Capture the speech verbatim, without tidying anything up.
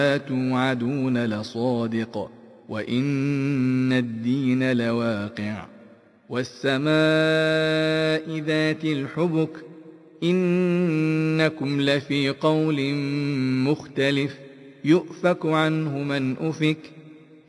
توعدون لصادق وإن الدين لواقع والسماء ذات الحبك إنكم لفي قول مختلف يؤفك عنه من أفك